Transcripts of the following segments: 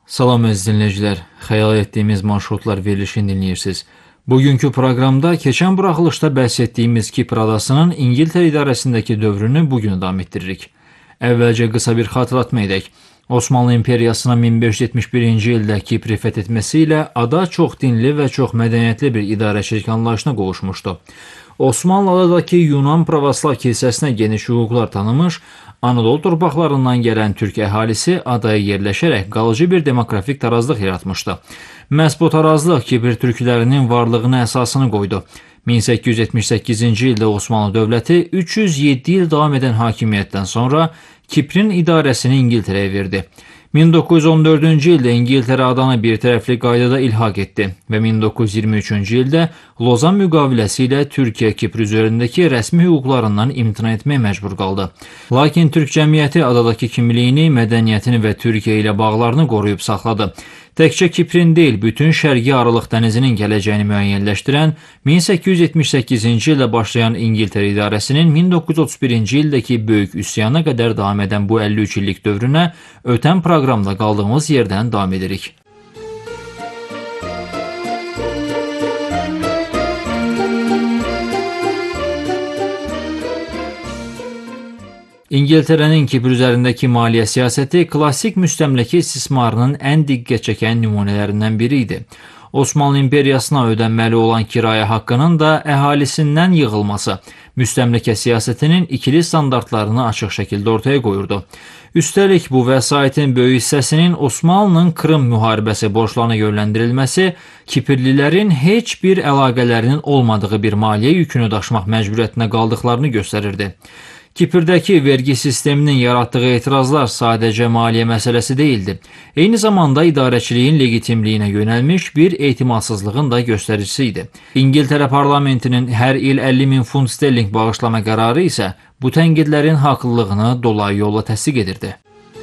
Salam əziz dinləyicilər, xəyal etdiyimiz marşrutlar verilişini dinləyirsiniz. Bugünkü proqramda keçən buraxılışda bəhs etdiyimiz Kipr adasının İngiltərə idarəsindəki dövrünü bugün davam etdiririk. Əvvəlcə qısa bir xatırlatma edək. Osmanlı İmperiyasına 1571-ci ildə Kipri fəth etməsi ilə ada çox dinli və çox mədəniyyətli bir idarəçilik anlayışına qovuşmuşdu. Osmanlı adadakı Yunan Pravoslav kilsəsinə geniş hüquqlar tanımış, Anadolu torpaqlarından gələn türk əhalisi adaya yerləşərək qalıcı bir demoqrafik tarazlıq yaratmışdı. Məhz bu tarazlıq Kipr türklərinin varlığına əsasını qoydu. 1878-ci ildə Osmanlı dövləti 307 il davam edən hakimiyyətdən sonra Kiprin idarəsini İngiltərəyə verdi. 1914-cü ildə İngiltərə adanı bir tərəfli qaydada ilhaq etdi və 1923-cü ildə Lozan müqaviləsi ilə Türkiyə Kipr üzərindəki rəsmi hüquqlarından imtina etməyə məcbur qaldı. Lakin türk cəmiyyəti adadakı kimliyini, mədəniyyətini və Türkiyə ilə bağlarını qoruyub saxladı. Təkcə Kiprin deyil, bütün Şərqi Aralıq dənizinin gələcəyini müəyyənləşdirən 1878-ci ildə başlayan İngiltərə idarəsinin 1931-ci ildəki böyük üsyana qədər davam edən bu 53 illik dövrünə ötən proqramda qaldığımız yerdən davam edirik. İngiltərənin Kipr üzərindəki maliyyə siyasəti klassik müstəmləkə istismarının ən diqqət çəkən nümunələrindən biri idi. Osmanlı İmperiyasına ödənməli olan kirayə haqqının da əhalisindən yığılması müstəmləkə siyasətinin ikili standartlarını açıq şəkildə ortaya qoyurdu. Üstəlik, bu vəsaitin böyük hissəsinin Osmanlının Krım müharibəsi borclarına yönləndirilməsi Kiprlilərin heç bir əlaqələrinin olmadığı bir maliyyə yükünü daşımaq məcburiyyətinə qaldıqlarını göstərirdi. Kipirdəki vergi sisteminin yaratdığı etirazlar sadəcə maliyyə məsələsi deyildi. Eyni zamanda idarəçiliyin legitimliyinə yönəlmiş bir etimadsızlığın da göstəricisi idi. İngiltərə parlamentinin hər il 50 min funt sterling bağışlama qərarı isə bu tənqidlərin haqlılığını dolayı yolla təsdiq edirdi.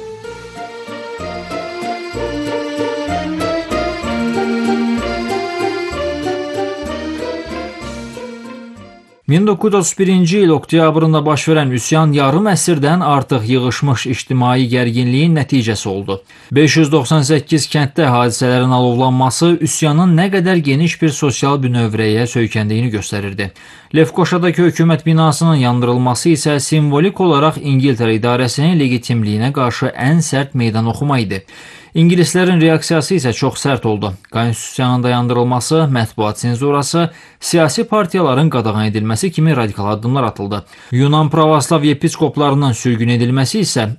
1931-ci il oktyabrında baş verən üsyan yarım əsrdən artıq yığışmış ictimai gərginliyin nəticəsi oldu. 598 kənddə hadisələrin alovlanması üsyanın nə qədər geniş bir sosial bünövrəyə söykəndiyini göstərirdi. Lefkoşadakı hökumət binasının yandırılması isə simvolik olaraq İngiltərə idarəsinin legitimliyinə qarşı ən sərt meydan oxuma idi. İngilislərin reaksiyası isə çox sərt oldu. Konstitusiyanın dayandırılması, mətbuat senzurası, siyasi partiyaların qadağan edilməsi kimi radikal addımlar atıldı. Yunan Pravoslav yepiskoplarının sürgün edilməsi isə